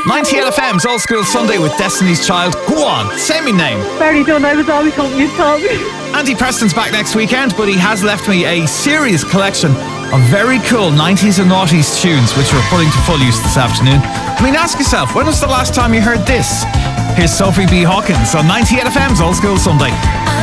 98 FM's Old School Sunday with Destiny's Child. Go on, say me name. Very done. I was always hoping you'd call me. Andy Preston's back next weekend, but he has left me a serious collection of very cool 90s and noughties tunes, which we're putting to full use this afternoon. I mean, ask yourself, when was the last time you heard this? Here's Sophie B. Hawkins on 98 FM's Old School Sunday.